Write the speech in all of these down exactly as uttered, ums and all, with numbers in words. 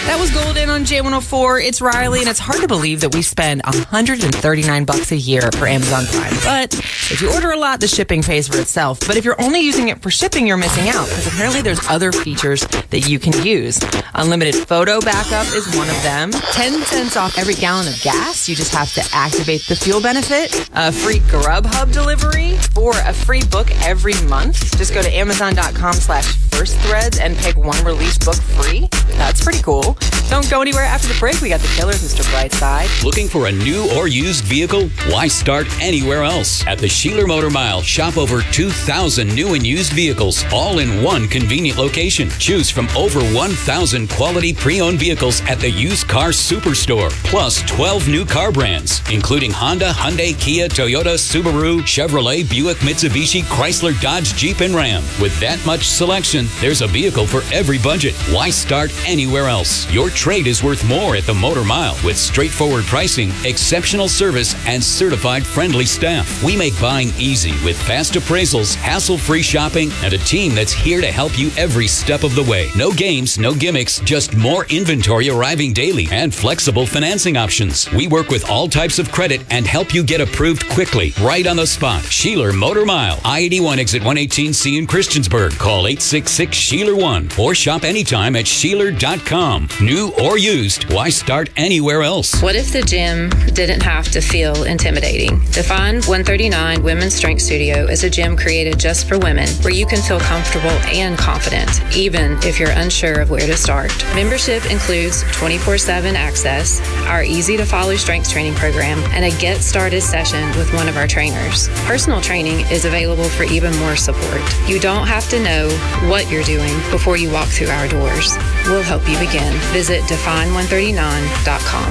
That was Golden on J one oh four. It's Riley, and it's hard to believe that we spend one hundred thirty-nine bucks a year for Amazon Prime. But if you order a lot, the shipping pays for itself. But if you're only using it for shipping, you're missing out, because apparently there's other features that you can use. Unlimited photo backup is one of them. ten cents off every gallon of gas. You just have to activate the fuel benefit. A free Grubhub delivery for a free book every month. Just go to amazon.com slash first threads and pick one release book free. That's pretty cool. Don't go anywhere. After the break, we got the Killers, Mister Brightside. Looking for a new or used vehicle? Why start anywhere else? At the Sheeler Motor Mile, shop over two thousand new and used vehicles, all in one convenient location. Choose from over one thousand quality pre-owned vehicles at the Used Car Superstore, plus twelve new car brands, including Honda, Hyundai, Kia, Toyota, Subaru, Chevrolet, Buick, Mitsubishi, Chrysler, Dodge, Jeep, and Ram. With that much selection, there's a vehicle for every budget. Why start anywhere else? Your trade is worth more at the Motor Mile with straightforward pricing, exceptional service, and certified friendly staff. We make buying easy with fast appraisals, hassle-free shopping, and a team that's here to help you every step of the way. No games, no gimmicks, just more inventory arriving daily and flexible financing options. We work with all types of credit and help you get approved quickly, right on the spot. Sheeler Motor Mile, I eighty-one exit one eighteen C in Christiansburg. Call eight six six, Sheeler one or shop anytime at Sheeler dot com. New or used, why start anywhere else? What if the gym didn't have to feel intimidating? Define one thirty-nine Women's Strength Studio is a gym created just for women where you can feel comfortable and confident, even if you're unsure of where to start. Membership includes twenty-four seven access, our easy-to-follow strength training program, and a Get Started session with one of our trainers. Personal training is available for even more support. You don't have to know what you're doing before you walk through our doors. We'll help you begin. Visit define one thirty-nine dot com.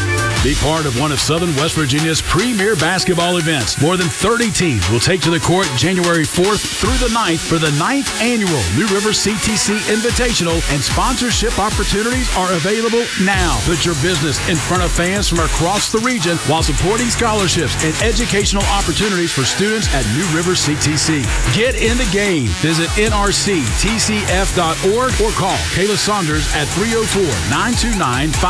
Be part of one of Southern West Virginia's premier basketball events. More than thirty teams will take to the court January fourth through the ninth for the ninth annual New River C T C Invitational, and sponsorship opportunities are available now. Put your business in front of fans from across the region while supporting scholarships and educational opportunities for students at New River C T C. Get in the game. Visit N R C T C F dot org or call Kayla Saunders at three oh four, nine two nine, five